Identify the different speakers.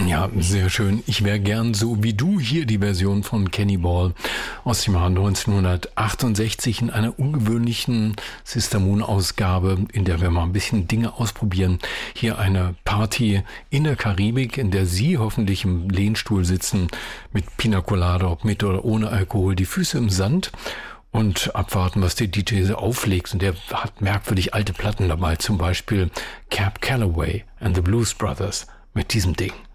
Speaker 1: Ja, sehr schön. Ich wäre gern so wie du. Hier die Version von Kenny Ball aus dem Jahr 1968 in einer ungewöhnlichen Sister Moon Ausgabe, in der wir mal ein bisschen Dinge ausprobieren. Hier eine Party in der Karibik, in der Sie hoffentlich im Lehnstuhl sitzen mit Pina Colada, ob mit oder ohne Alkohol, die Füße im Sand und abwarten, was der DJ so auflegt. Und der hat merkwürdig alte Platten dabei, zum Beispiel Cab Calloway and the Blues Brothers mit diesem Ding.